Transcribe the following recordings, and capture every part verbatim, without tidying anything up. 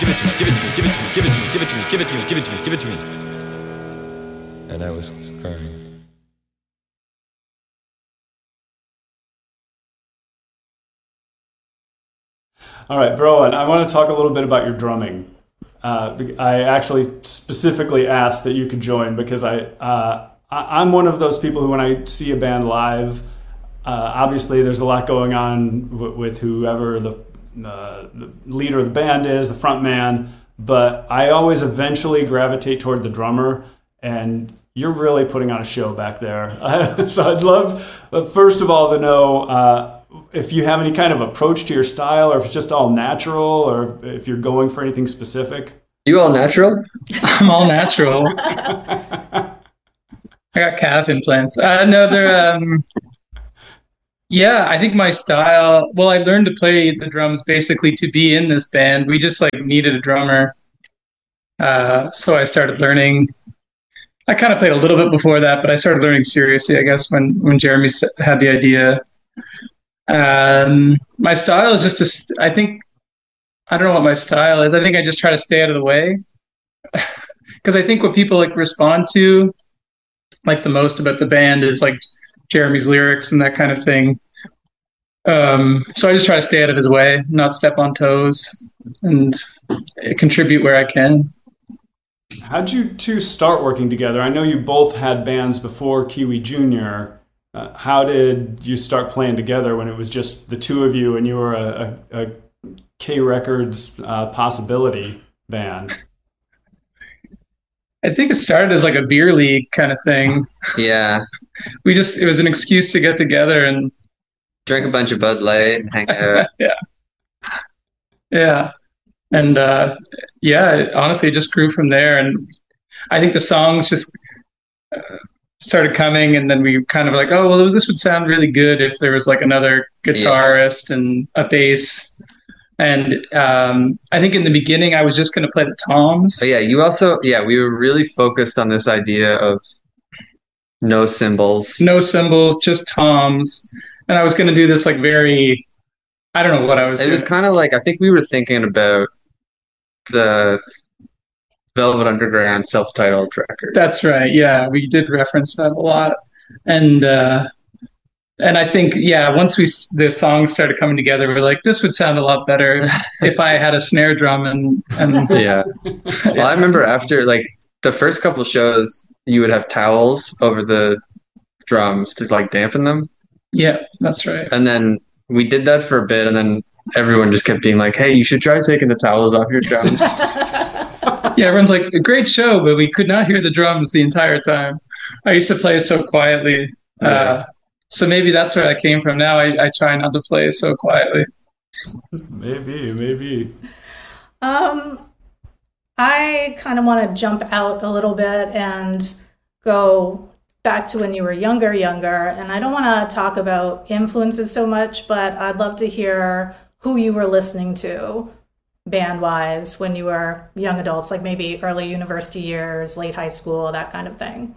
Give it to me, give it to me, give it to me, give it to me, give it to me, give it to me, give it to me, give it to me. And I was crying. All right, Broen, I want to talk a little bit about your drumming. Uh, I actually specifically asked that you could join because I, uh, I I'm one of those people who, when I see a band live, uh, obviously there's a lot going on w- with whoever the, uh, the leader of the band is, the front man, but I always eventually gravitate toward the drummer, and you're really putting on a show back there. So I'd love, uh, first of all, to know uh, if you have any kind of approach to your style, or if it's just all natural, or if you're going for anything specific. You all natural? I'm all natural. I got calf implants. Uh, no, they're, um, yeah, I think my style, well, I learned to play the drums basically to be in this band. We just like needed a drummer. Uh, so I started learning. I kind of played a little bit before that, but I started learning seriously, I guess, when, when Jeremy had the idea. Um, my style is just, to, I think, I don't know what my style is. I think I just try to stay out of the way. Because I think what people like respond to like the most about the band is like Jeremy's lyrics and that kind of thing. Um, so I just try to stay out of his way, not step on toes, and contribute where I can. How'd you two start working together? I know you both had bands before Kiwi Junior Uh, how did you start playing together when it was just the two of you and you were a, a, a K Records uh, Possibility band? I think it started as like a beer league kind of thing. Yeah. We just, it was an excuse to get together and drink a bunch of Bud Light and hang out. Yeah. Yeah. And uh, yeah, honestly, it just grew from there. And I think the songs just uh, started coming, and then we kind of like, oh, well, this would sound really good if there was like another guitarist yeah. and a bass. And um, I think in the beginning, I was just going to play the toms. Oh, yeah, you also, yeah, we were really focused on this idea of no cymbals. No cymbals, just toms. And I was going to do this like very, I don't know what I was it doing. It was kind of like, I think we were thinking about the Velvet Underground self-titled record. That's right. Yeah, we did reference that a lot. And uh, and I think, yeah, once we the songs started coming together, we we're like, this would sound a lot better if I had a snare drum. And, and yeah. Well, I remember after like the first couple shows, you would have towels over the drums to like dampen them. Yeah, that's right. And then we did that for a bit, and then everyone just kept being like, hey, you should try taking the towels off your drums. Yeah, everyone's like, a great show, but we could not hear the drums the entire time. I used to play so quietly. Yeah. Uh, so maybe that's where I came from. Now I, I try not to play so quietly. Maybe, maybe. Um, I kind of want to jump out a little bit and go back to when you were younger, younger. And I don't want to talk about influences so much, but I'd love to hear who you were listening to band-wise when you were young adults, like maybe early university years, late high school, that kind of thing.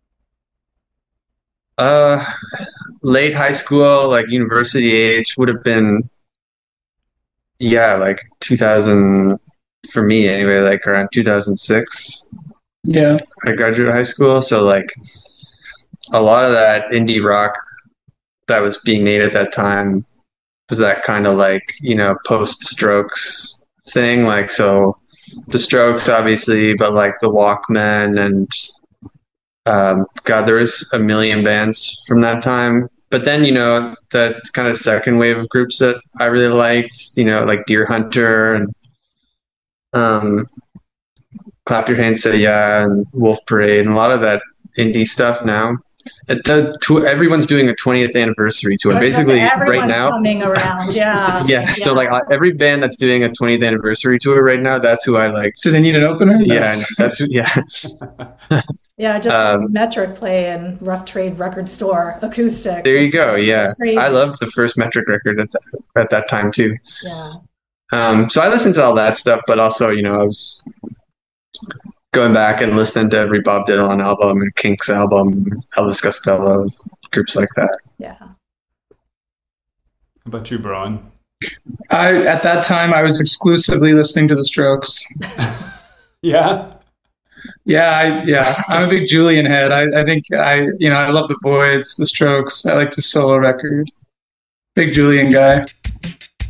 Uh, late high school, like university age would have been, yeah, like two thousand, for me anyway, like around two thousand six. Yeah. I graduated high school, so like a lot of that indie rock that was being made at that time was that kind of like, you know, post-Strokes thing. Like, so the Strokes, obviously, but like the Walkmen and um, God, there was a million bands from that time. But then, you know, that's kind of second wave of groups that I really liked, you know, like Deer Hunter and um, Clap Your Hands, Say Yeah, and Wolf Parade, and a lot of that indie stuff now. The, to, everyone's doing a twentieth anniversary tour. Basically, right now, coming around, yeah. yeah. Yeah, so like every band that's doing a twentieth anniversary tour right now, that's who I like. Do they need an opener? Yeah, no, that's who, yeah. Yeah, just um, Metric play in Rough Trade Record Store acoustic. There you go. Yeah, I loved the first Metric record at that, at that time too. Yeah. Um, so I listened to all that stuff, but also, you know, I was going back and listening to every Bob Dylan album and Kinks album, Elvis Costello, groups like that. Yeah. How about you, Broen? I at that time I was exclusively listening to the Strokes. Yeah. Yeah, I, yeah, I'm a big Julian head. I, I think I, you know, I love the Voids, the Strokes. I liked his solo record. Big Julian guy.